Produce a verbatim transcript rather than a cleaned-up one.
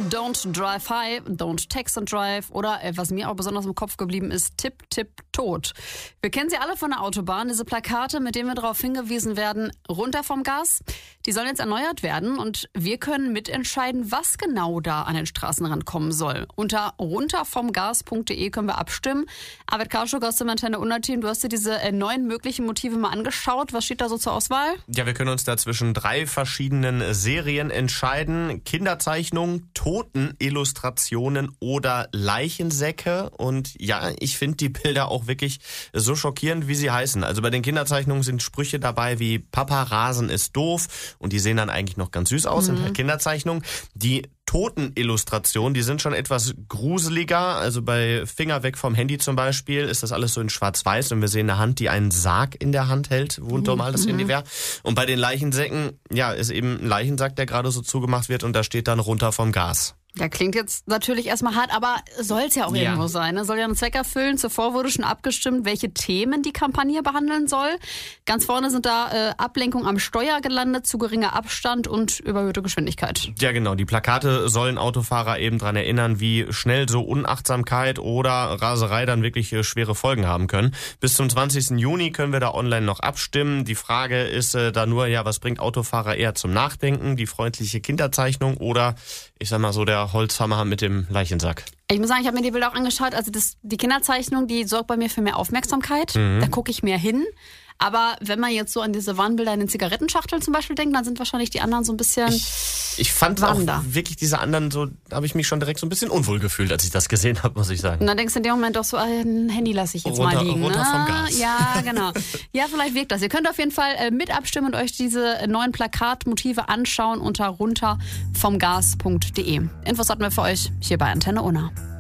Don't Drive High, Don't Text and Drive oder äh, was mir auch besonders im Kopf geblieben ist, Tipp, Tipp, Tot. Wir kennen sie alle von der Autobahn, diese Plakate, mit denen wir darauf hingewiesen werden, runter vom Gas. Die sollen jetzt erneuert werden und wir können mitentscheiden, was genau da an den Straßenrand kommen soll. Unter runtervomgas punkt de können wir abstimmen. Arvid Kaschuk aus dem Antenne Unna-Team, du hast dir diese äh, neuen möglichen Motive mal angeschaut. Was steht da so zur Auswahl? Ja, wir können uns da zwischen drei verschiedenen Serien entscheiden. Kinderzeichnung, Totenillustrationen oder Leichensäcke. Und ja, ich finde die Bilder auch wirklich so schockierend, wie sie heißen. Also bei den Kinderzeichnungen sind Sprüche dabei wie Papa, Rasen ist doof. Und die sehen dann eigentlich noch ganz süß aus, mhm. in der Kinderzeichnung. Die Totenillustrationen, die sind schon etwas gruseliger. Also bei Finger weg vom Handy zum Beispiel ist das alles so in schwarz-weiß und wir sehen eine Hand, die einen Sarg in der Hand hält, wo normal das Handy wäre. Und bei den Leichensäcken, ja, ist eben ein Leichensack, der gerade so zugemacht wird und da steht dann runter vom Gas. Ja, klingt jetzt natürlich erstmal hart, aber soll es ja auch ja. irgendwo sein. Ne? Soll ja einen Zweck erfüllen. Zuvor wurde schon abgestimmt, welche Themen die Kampagne behandeln soll. Ganz vorne sind da äh, Ablenkung am Steuer gelandet, zu geringer Abstand und überhöhte Geschwindigkeit. Ja, genau. Die Plakate sollen Autofahrer eben daran erinnern, wie schnell so Unachtsamkeit oder Raserei dann wirklich äh, schwere Folgen haben können. Bis zum zwanzigsten Juni können wir da online noch abstimmen. Die Frage ist äh, da nur, ja, was bringt Autofahrer eher zum Nachdenken? Die freundliche Kinderzeichnung oder, ich sag mal so, der Holzhammer mit dem Leichensack. Ich muss sagen, ich habe mir die Bilder auch angeschaut. Also das, die Kinderzeichnung, die sorgt bei mir für mehr Aufmerksamkeit. Mhm. Da gucke ich mehr hin. Aber wenn man jetzt so an diese Warnbilder in den Zigarettenschachteln zum Beispiel denkt, dann sind wahrscheinlich die anderen so ein bisschen Ich, ich fand warnder. Auch wirklich diese anderen so, da habe ich mich schon direkt so ein bisschen unwohl gefühlt, als ich das gesehen habe, muss ich sagen. Und dann denkst du in dem Moment doch so, ein Handy lasse ich jetzt runter, mal liegen. Runter ne? vom Gas. Ja, genau. Ja, vielleicht wirkt das. Ihr könnt auf jeden Fall äh, mit abstimmen und euch diese neuen Plakatmotive anschauen unter runtervomgas punkt de. Infos hatten wir für euch hier bei Antenne Unna.